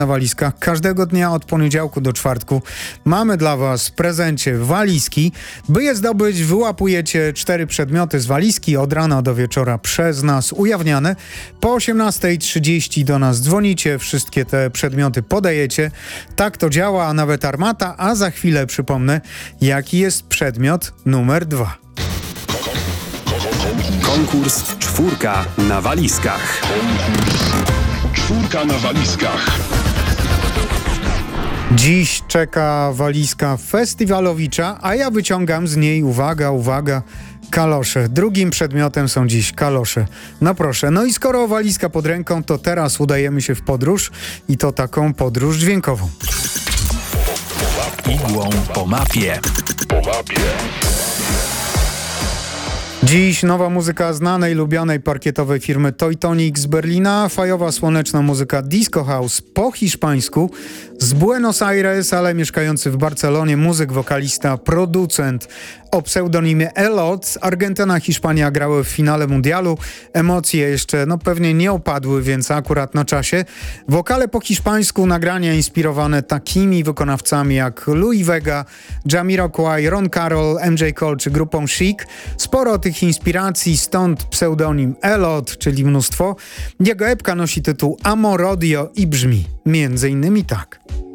Na walizkach każdego dnia od poniedziałku do czwartku mamy dla Was w prezencie walizki. By je zdobyć, wyłapujecie 4 przedmioty z walizki od rana do wieczora przez nas ujawniane. Po 18:30 do nas dzwonicie, wszystkie te przedmioty podajecie. Tak to działa, a nawet armata, a za chwilę przypomnę, jaki jest przedmiot numer 2. Konkurs czwórka na walizkach. Czwórka na walizkach. Dziś czeka walizka festiwalowicza, a ja wyciągam z niej, uwaga, kalosze. Drugim przedmiotem są dziś kalosze. No proszę, no i skoro walizka pod ręką, to teraz udajemy się w podróż i to taką podróż dźwiękową. Igłą po mapie. Dziś nowa muzyka znanej, lubianej parkietowej firmy Toy Tonic z Berlina, fajowa, słoneczna muzyka disco house po hiszpańsku, z Buenos Aires, ale mieszkający w Barcelonie muzyk, wokalista, producent o pseudonimie Elot. Argentyna, Hiszpania grały w finale mundialu. Emocje jeszcze pewnie nie opadły, więc akurat na czasie. Wokale po hiszpańsku, nagrania inspirowane takimi wykonawcami jak Louis Vega, Jamiroquai, Ron Carroll, MJ Cole czy grupą Chic. Sporo tych inspiracji, stąd pseudonim Elot, czyli mnóstwo. Jego epka nosi tytuł Amor Odio i brzmi między innymi tak.